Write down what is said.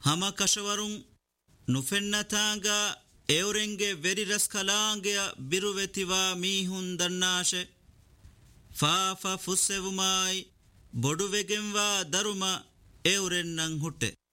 ಹಮ ಕಶವರುಂ ನುಫೆನ್ನತಾಂಗ ಎವರೆಂಗೆ ವೆರಿರಸ್ ಕಲಾಂಗೆಯ ಬಿರುವೆತಿವಾ ಮೀಹುನ್ ದನ್ನಾಶೆ ಫಾಫ ಫುಸ್ಸೆವುಮಾಯಿ ಬೊಡುವೆಗೆಂವಾ ದರುಮ ಎವರೆನ್ನಂ ಹುಟ್ಟೆ.